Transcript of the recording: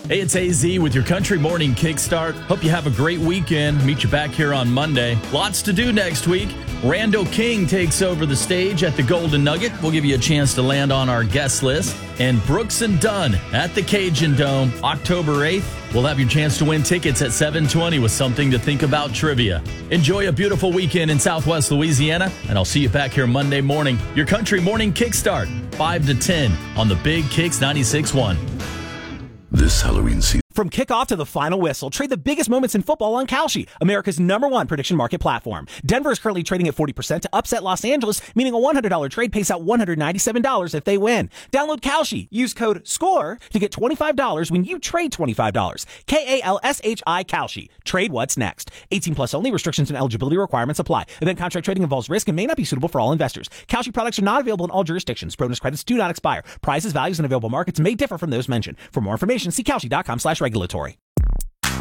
Hey, it's AZ with your Country Morning Kickstart. Hope you have a great weekend. Meet you back here on Monday. Lots to do next week. Randall King takes over the stage at the Golden Nugget. We'll give you a chance to land on our guest list. And Brooks and Dunn at the Cajun Dome, October 8th. We'll have your chance to win tickets at 7:20 with something to think about trivia. Enjoy a beautiful weekend in Southwest Louisiana, and I'll see you back here Monday morning. Your Country Morning Kickstart, 5 to 10 on the Big Kicks 96.1. This Halloween season. From kickoff to the final whistle, trade the biggest moments in football on Kalshi, America's #1 prediction market platform. Denver is currently trading at 40% to upset Los Angeles, meaning a $100 trade pays out $197 if they win. Download Kalshi. Use code SCORE to get $25 when you trade $25. KALSHI Kalshi. Trade what's next. 18 plus only. Restrictions and eligibility requirements apply. Event contract trading involves risk and may not be suitable for all investors. Kalshi products are not available in all jurisdictions. Bonus credits do not expire. Prices, values, and available markets may differ from those mentioned. For more information, see Kalshi.com/regulatory.